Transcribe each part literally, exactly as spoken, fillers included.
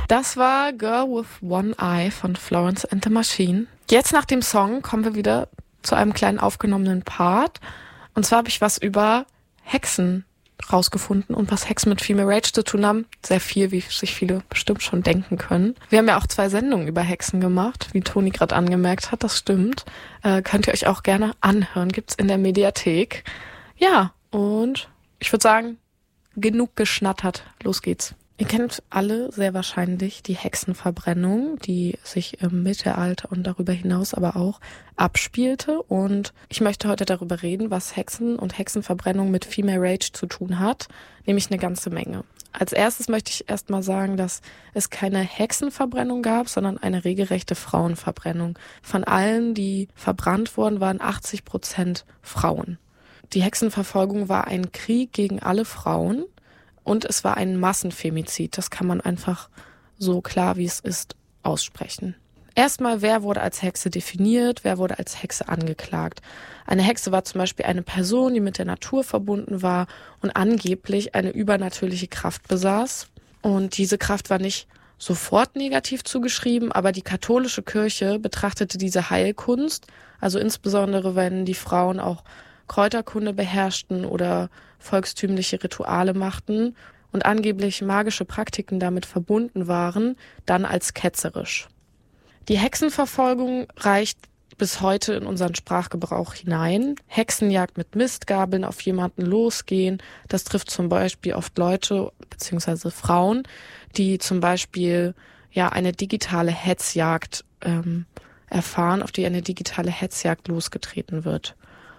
Das war Girl with One Eye von Florence and the Machine. Jetzt nach dem Song kommen wir wieder zu einem kleinen aufgenommenen Part. Und zwar habe ich was über Hexen rausgefunden und was Hexen mit Female Rage zu tun haben. Sehr viel, wie sich viele bestimmt schon denken können. Wir haben ja auch zwei Sendungen über Hexen gemacht, wie Toni gerade angemerkt hat, das stimmt. Äh, könnt ihr euch auch gerne anhören, gibt's in der Mediathek. Ja, und ich würde sagen, genug geschnattert, los geht's. Ihr kennt alle sehr wahrscheinlich die Hexenverbrennung, die sich im Mittelalter und darüber hinaus aber auch abspielte. Und ich möchte heute darüber reden, was Hexen und Hexenverbrennung mit Female Rage zu tun hat, nämlich eine ganze Menge. Als erstes möchte ich erstmal sagen, dass es keine Hexenverbrennung gab, sondern eine regelrechte Frauenverbrennung. Von allen, die verbrannt wurden, waren achtzig Prozent Frauen. Die Hexenverfolgung war ein Krieg gegen alle Frauen. Und es war ein Massenfemizid. Das kann man einfach so klar, wie es ist, aussprechen. Erstmal, wer wurde als Hexe definiert? Wer wurde als Hexe angeklagt? Eine Hexe war zum Beispiel eine Person, die mit der Natur verbunden war und angeblich eine übernatürliche Kraft besaß. Und diese Kraft war nicht sofort negativ zugeschrieben, aber die katholische Kirche betrachtete diese Heilkunst, also insbesondere wenn die Frauen auch Kräuterkunde beherrschten oder volkstümliche Rituale machten und angeblich magische Praktiken damit verbunden waren, dann als ketzerisch. Die Hexenverfolgung reicht bis heute in unseren Sprachgebrauch hinein. Hexenjagd mit Mistgabeln auf jemanden losgehen, das trifft zum Beispiel oft Leute bzw. Frauen, die zum Beispiel ja eine digitale Hetzjagd ähm, erfahren, auf die eine digitale Hetzjagd losgetreten wird.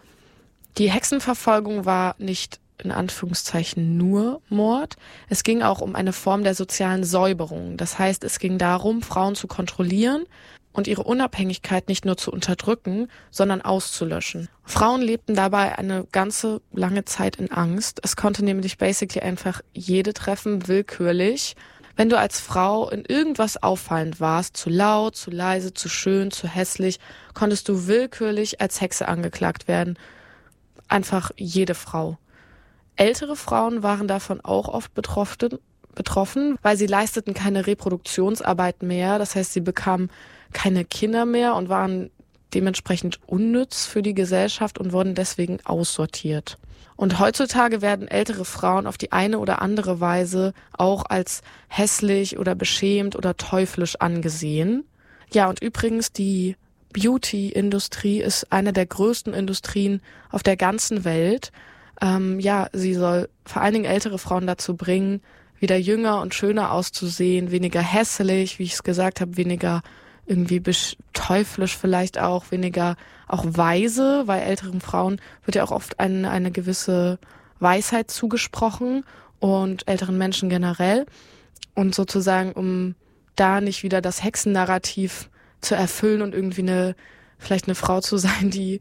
Die Hexenverfolgung war nicht in Anführungszeichen nur Mord. Es ging auch um eine Form der sozialen Säuberung. Das heißt, es ging darum, Frauen zu kontrollieren und ihre Unabhängigkeit nicht nur zu unterdrücken, sondern auszulöschen. Frauen lebten dabei eine ganze lange Zeit in Angst. Es konnte nämlich basically einfach jede treffen, willkürlich. Wenn du als Frau in irgendwas auffallend warst, zu laut, zu leise, zu schön, zu hässlich, konntest du willkürlich als Hexe angeklagt werden. Einfach jede Frau. Ältere Frauen waren davon auch oft betroffen, betroffen, weil sie leisteten keine Reproduktionsarbeit mehr. Das heißt, sie bekamen keine Kinder mehr und waren dementsprechend unnütz für die Gesellschaft und wurden deswegen aussortiert. Und heutzutage werden ältere Frauen auf die eine oder andere Weise auch als hässlich oder beschämt oder teuflisch angesehen. Ja, und übrigens die Beauty-Industrie ist eine der größten Industrien auf der ganzen Welt. Ähm, ja, sie soll vor allen Dingen ältere Frauen dazu bringen, wieder jünger und schöner auszusehen, weniger hässlich, wie ich es gesagt habe, weniger irgendwie besch- teuflisch vielleicht auch, weniger auch weise, weil älteren Frauen wird ja auch oft eine, eine gewisse Weisheit zugesprochen und älteren Menschen generell. Und sozusagen, um da nicht wieder das Hexennarrativ zu erfüllen und irgendwie eine, vielleicht eine Frau zu sein, die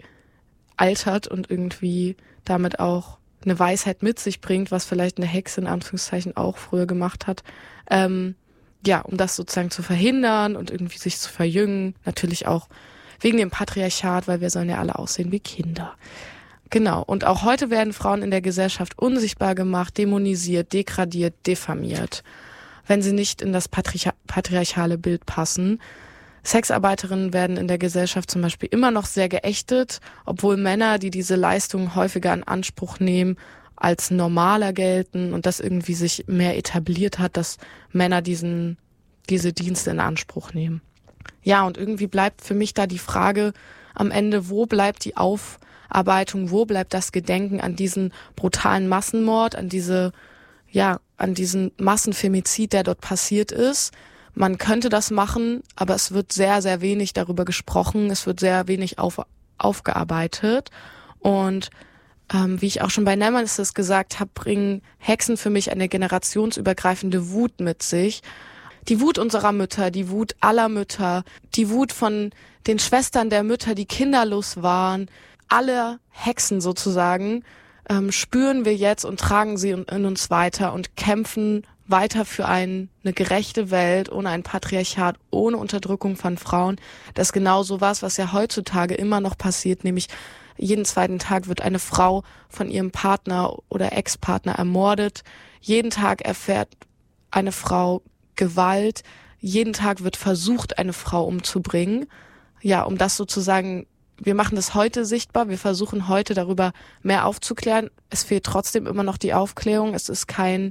altert und irgendwie damit auch eine Weisheit mit sich bringt, was vielleicht eine Hexe in Anführungszeichen auch früher gemacht hat. Ähm, ja, um das sozusagen zu verhindern und irgendwie sich zu verjüngen. Natürlich auch wegen dem Patriarchat, weil wir sollen ja alle aussehen wie Kinder. Genau. Und auch heute werden Frauen in der Gesellschaft unsichtbar gemacht, dämonisiert, degradiert, diffamiert, wenn sie nicht in das Patri- patriarchale Bild passen. Sexarbeiterinnen werden in der Gesellschaft zum Beispiel immer noch sehr geächtet, obwohl Männer, die diese Leistungen häufiger in Anspruch nehmen, als normaler gelten und das irgendwie sich mehr etabliert hat, dass Männer diesen diese Dienste in Anspruch nehmen. Ja, und irgendwie bleibt für mich da die Frage am Ende, wo bleibt die Aufarbeitung, wo bleibt das Gedenken an diesen brutalen Massenmord, an diese, ja, an diesen Massenfemizid, der dort passiert ist. Man könnte das machen, aber es wird sehr, sehr wenig darüber gesprochen. Es wird sehr wenig auf, aufgearbeitet. Und ähm, wie ich auch schon bei Nemesis gesagt habe, bringen Hexen für mich eine generationsübergreifende Wut mit sich. Die Wut unserer Mütter, die Wut aller Mütter, die Wut von den Schwestern der Mütter, die kinderlos waren. Alle Hexen sozusagen ähm, spüren wir jetzt und tragen sie in, in uns weiter und kämpfen weiter für ein, eine gerechte Welt, ohne ein Patriarchat, ohne Unterdrückung von Frauen. Das ist genau so was, was ja heutzutage immer noch passiert, nämlich jeden zweiten Tag wird eine Frau von ihrem Partner oder Ex-Partner ermordet. Jeden Tag erfährt eine Frau Gewalt. Jeden Tag wird versucht, eine Frau umzubringen. Ja, um das sozusagen, wir machen das heute sichtbar, wir versuchen heute darüber mehr aufzuklären. Es fehlt trotzdem immer noch die Aufklärung. Es ist kein,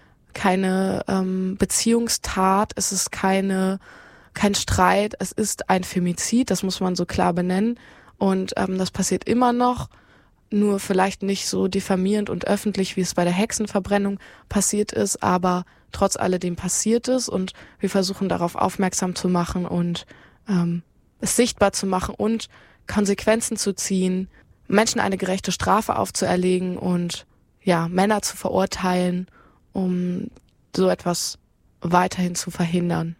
keine ähm, Beziehungstat, es ist keine, kein Streit, es ist ein Femizid, das muss man so klar benennen. Und ähm, das passiert immer noch, nur vielleicht nicht so diffamierend und öffentlich, wie es bei der Hexenverbrennung passiert ist, aber trotz alledem passiert es und wir versuchen darauf aufmerksam zu machen und ähm, es sichtbar zu machen und Konsequenzen zu ziehen, Menschen eine gerechte Strafe aufzuerlegen und ja, Männer zu verurteilen, um so etwas weiterhin zu verhindern.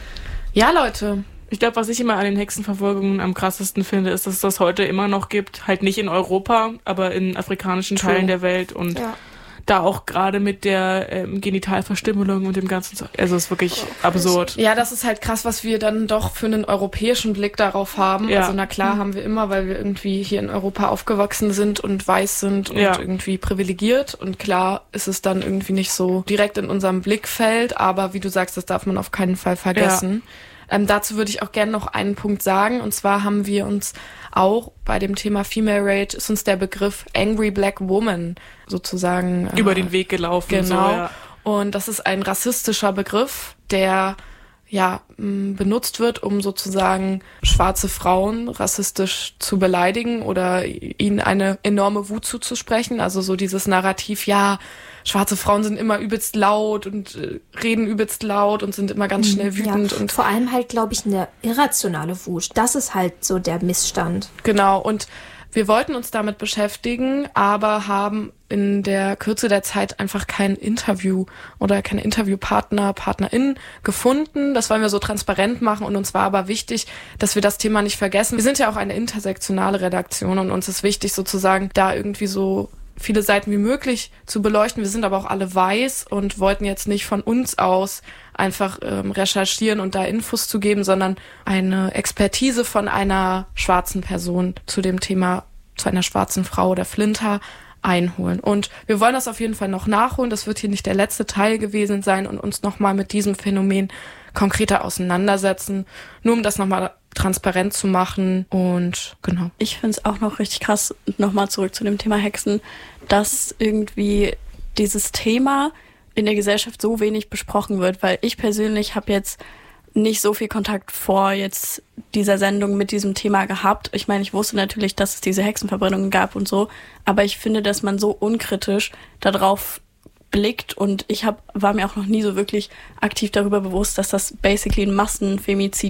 Ja, Leute. Ich glaube, was ich immer an den Hexenverfolgungen am krassesten finde, ist, dass es das heute immer noch gibt. Halt nicht in Europa, aber in afrikanischen True. Teilen der Welt. Und ja. da auch gerade mit der ähm, Genitalverstümmelung und dem ganzen Zeug. Also es ist wirklich oh, absurd. Ja, das ist halt krass, was wir dann doch für einen europäischen Blick darauf haben. Ja. Also na klar mhm. haben wir immer, weil wir irgendwie hier in Europa aufgewachsen sind und weiß sind und ja. irgendwie privilegiert. Und klar ist es dann irgendwie nicht so direkt in unserem Blickfeld. Aber wie du sagst, das darf man auf keinen Fall vergessen. Ja. Ähm, dazu würde ich auch gerne noch einen Punkt sagen. Und zwar haben wir uns auch bei dem Thema Female Rage, ist uns der Begriff Angry Black Woman sozusagen über äh, den Weg gelaufen. Genau. So, ja. Und das ist ein rassistischer Begriff, der ja m, benutzt wird, um sozusagen schwarze Frauen rassistisch zu beleidigen oder ihnen eine enorme Wut zuzusprechen. Also so dieses Narrativ, ja, schwarze Frauen sind immer übelst laut und äh, reden übelst laut und sind immer ganz schnell wütend. Ja, und vor allem halt, glaube ich, eine irrationale Wut. Das ist halt so der Missstand. Genau, und wir wollten uns damit beschäftigen, aber haben in der Kürze der Zeit einfach kein Interview oder keine Interviewpartner, Partnerin gefunden. Das wollen wir so transparent machen und uns war aber wichtig, dass wir das Thema nicht vergessen. Wir sind ja auch eine intersektionale Redaktion und uns ist wichtig sozusagen, da irgendwie so viele Seiten wie möglich zu beleuchten. Wir sind aber auch alle weiß und wollten jetzt nicht von uns aus einfach ähm, recherchieren und da Infos zu geben, sondern eine Expertise von einer schwarzen Person zu dem Thema, zu einer schwarzen Frau oder Flinter einholen. Und wir wollen das auf jeden Fall noch nachholen. Das wird hier nicht der letzte Teil gewesen sein und uns nochmal mit diesem Phänomen konkreter auseinandersetzen, nur um das nochmal transparent zu machen und genau. Ich finde es auch noch richtig krass, nochmal zurück zu dem Thema Hexen, dass irgendwie dieses Thema in der Gesellschaft so wenig besprochen wird, weil ich persönlich habe jetzt nicht so viel Kontakt vor jetzt dieser Sendung mit diesem Thema gehabt. Ich meine, ich wusste natürlich, dass es diese Hexenverbrennungen gab und so, aber ich finde, dass man so unkritisch darauf blickt und ich hab, war mir auch noch nie so wirklich aktiv darüber bewusst, dass das basically ein Massenfemizid